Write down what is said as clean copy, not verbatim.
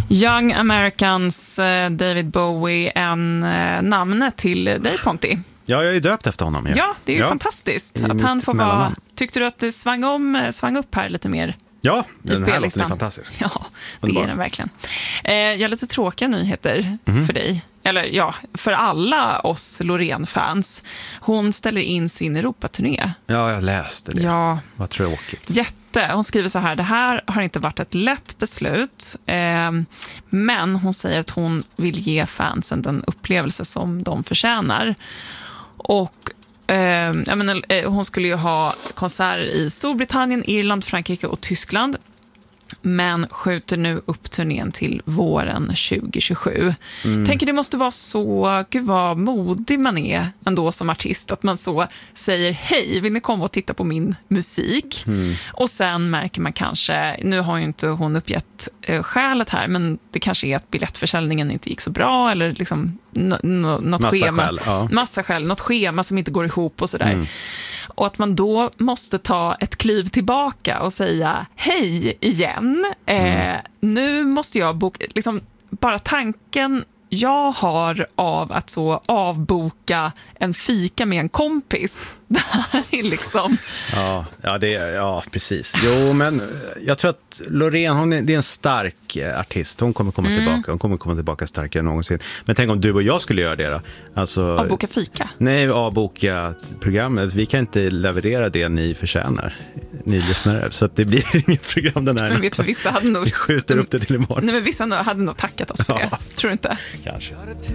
Young Americans, David Bowie, namnet till dig, Ponti. Ja, jag är döpt efter honom. Ja, det är ju fantastiskt att han får vara... Tyckte du att det svang upp här lite mer? Ja, den här låten är fantastisk. Ja, det är den verkligen. Jag har lite tråkiga nyheter för dig. Eller ja, för alla oss Loreen-fans. Hon ställer in sin Europaturné. Ja, jag läste det. Ja. Vad tråkigt. Hon skriver så här: det här har inte varit ett lätt beslut. Men hon säger att hon vill ge fansen den upplevelse som de förtjänar. Och hon skulle ju ha konserter i Storbritannien, Irland, Frankrike och Tyskland, men skjuter nu upp turnén till våren 2027. Tänker det måste vara så, gud vad modig man är ändå som artist, att man så säger hej, vill ni komma och titta på min musik? Och sen märker man kanske, nu har ju inte hon uppgett skälet här, men det kanske är att biljettförsäljningen inte gick så bra, eller liksom något massa skäl, något schema som inte går ihop och sådär. Och att man då måste ta ett kliv tillbaka och säga hej igen. Nu måste jag boka, liksom bara tanken jag har av att så avboka en fika med en kompis. Det här är liksom... Ja, precis. Jo, men jag tror att Loreen, det är en stark artist. Hon kommer komma tillbaka. Hon kommer komma tillbaka starkare än någonsin. Men tänk om du och jag skulle göra det då. Alltså, avboka fika? Nej, avboka programmet. Vi kan inte leverera det ni förtjänar, ni lyssnare. Så att det blir inget program den här. Men vet du, vissa hade nog... Vi skjuter upp det till imorgon. Nej, men vissa hade nog tackat oss för det. Tror du inte? Kanske.